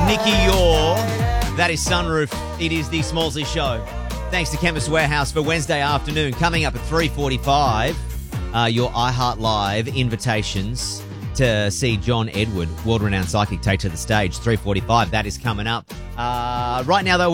Nicky Yor. That is Sunroof. It is the Smallsy Show. Thanks to Chemist Warehouse for Wednesday afternoon. Coming up at 3:45, your iHeart Live invitations to see John Edward, world-renowned psychic, take to the stage. 3:45, that is coming up. Right now, though,